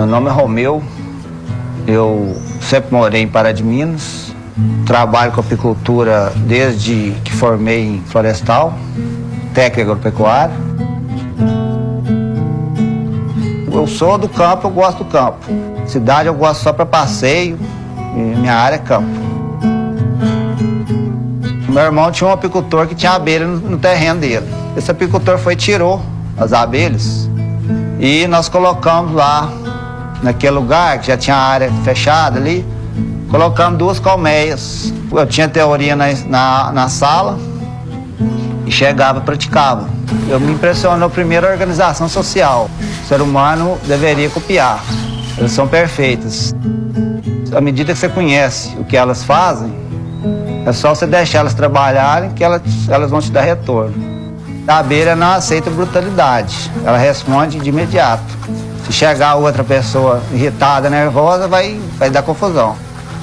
Meu nome é Romeu, eu sempre morei em Pará de Minas, trabalho com apicultura desde que formei em florestal, técnico agropecuário. Eu sou do campo, eu gosto do campo. Cidade eu gosto só para passeio, e minha área é campo. Meu irmão tinha um apicultor que tinha abelha no terreno dele. Esse apicultor foi e tirou as abelhas e nós colocamos lá, naquele lugar que já tinha área fechada ali, colocamos 2 colmeias. Eu tinha teoria na sala e chegava e praticava. Eu me impressionou primeiro a organização social. O ser humano deveria copiar. Elas são perfeitas. À medida que você conhece o que elas fazem, é só você deixar elas trabalharem que elas vão te dar retorno. A abelha não aceita brutalidade, ela responde de imediato. Se chegar outra pessoa irritada, nervosa, vai dar confusão.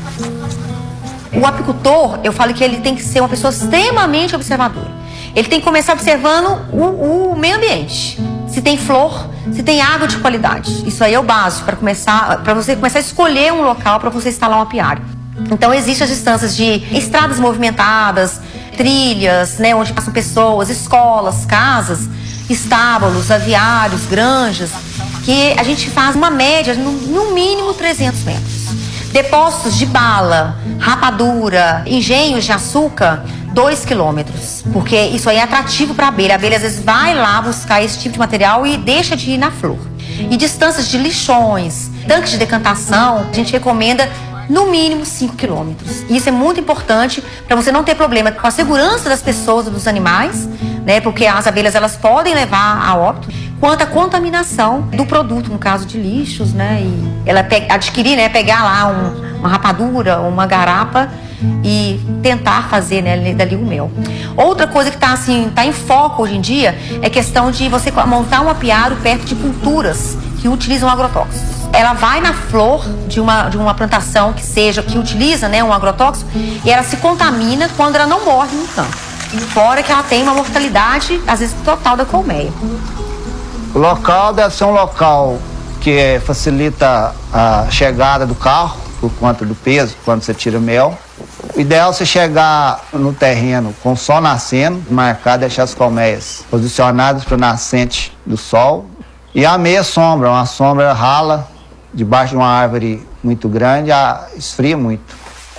O apicultor, eu falo que ele tem que ser uma pessoa extremamente observadora. Ele tem que começar observando o meio ambiente. Se tem flor, se tem água de qualidade. Isso aí é o básico para você começar a escolher um local para você instalar um apiário. Então existem as distâncias de estradas movimentadas, trilhas, né, onde passam pessoas, escolas, casas, estábulos, aviários, granjas, que a gente faz uma média, no mínimo 300 metros. Depósitos de bala, rapadura, engenhos de açúcar, 2 quilômetros, porque isso aí é atrativo para a abelha. A abelha às vezes vai lá buscar esse tipo de material e deixa de ir na flor. E distâncias de lixões, tanques de decantação, a gente recomenda no mínimo 5 quilômetros. Isso é muito importante para você não ter problema com a segurança das pessoas e dos animais, né? Porque as abelhas elas podem levar a óbito, quanto à contaminação do produto, no caso de lixos, né? E ela adquirir, né? Pegar lá uma rapadura, uma garapa e tentar fazer, né, dali o mel. Outra coisa que tá em foco hoje em dia é questão de você montar um apiário perto de culturas que utilizam agrotóxicos. Ela vai na flor de uma plantação que utiliza, né, um agrotóxico e ela se contamina quando ela não morre no campo. Fora que ela tem uma mortalidade, às vezes, total da colmeia. O local deve ser um local que facilita a chegada do carro, por conta do peso, quando você tira mel. O ideal é você chegar no terreno com o sol nascendo, marcar, deixar as colmeias posicionadas para o nascente do sol. E a meia sombra, uma sombra rala, debaixo de uma árvore muito grande, esfria muito.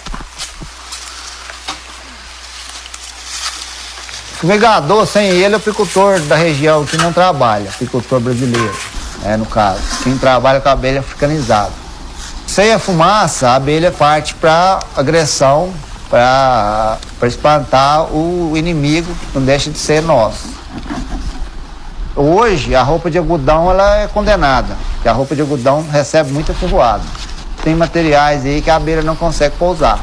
Fumigador, sem ele, é o apicultor da região que não trabalha, apicultor brasileiro, no caso. Quem trabalha com a abelha africanizada. Sem a fumaça, a abelha parte para agressão, para espantar o inimigo, não deixa de ser nosso. Hoje, a roupa de algodão ela é condenada, porque a roupa de algodão recebe muita ferroada. Tem materiais aí que a abelha não consegue pousar.